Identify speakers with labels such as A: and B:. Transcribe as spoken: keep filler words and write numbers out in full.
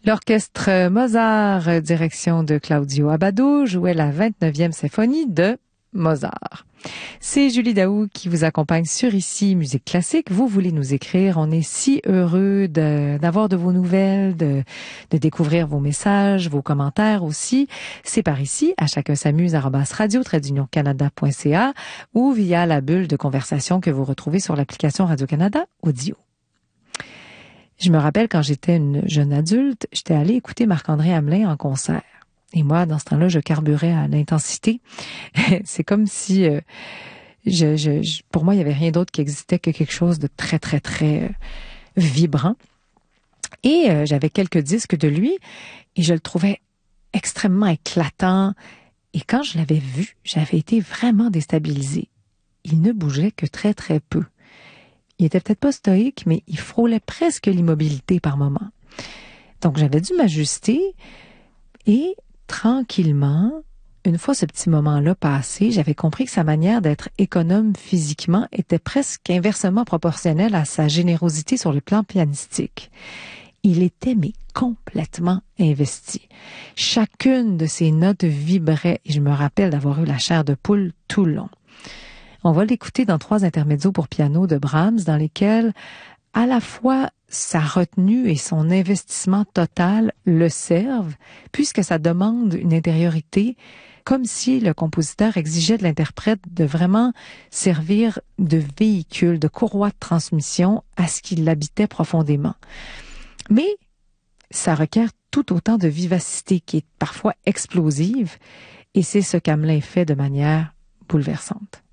A: L'orchestre Mozart, direction de Claudio Abbado, jouait la vingt-neuvième symphonie de Mozart. C'est Julie Daou qui vous accompagne sur Ici Musique Classique. Vous voulez nous écrire, on est si heureux de, d'avoir de vos nouvelles, de, de découvrir vos messages, vos commentaires aussi. C'est par ici, à chacun s'amuse, arobase radio tiret d'union canada point c a ou via la bulle de conversation que vous retrouvez sur l'application Radio-Canada Audio. Je me rappelle quand j'étais une jeune adulte, j'étais allée écouter Marc-André Hamelin en concert. Et moi, dans ce temps-là, je carburais à l'intensité. C'est comme si, euh, je, je, je, pour moi, il y avait rien d'autre qui existait que quelque chose de très, très, très euh, vibrant. Et euh, j'avais quelques disques de lui et je le trouvais extrêmement éclatant. Et quand je l'avais vu, j'avais été vraiment déstabilisée. Il ne bougeait que très, très peu. Il était peut-être pas stoïque, mais il frôlait presque l'immobilité par moments. Donc, j'avais dû m'ajuster et tranquillement, une fois ce petit moment-là passé, j'avais compris que sa manière d'être économe physiquement était presque inversement proportionnelle à sa générosité sur le plan pianistique. Il était, mais complètement investi. Chacune de ses notes vibrait et je me rappelle d'avoir eu la chair de poule tout le long. On va l'écouter dans trois intermezzo pour piano de Brahms, dans lesquels, à la fois, sa retenue et son investissement total le servent, puisque ça demande une intériorité, comme si le compositeur exigeait de l'interprète de vraiment servir de véhicule, de courroie de transmission à ce qui l'habitait profondément. Mais ça requiert tout autant de vivacité qui est parfois explosive, et c'est ce qu'Hamelin fait de manière bouleversante.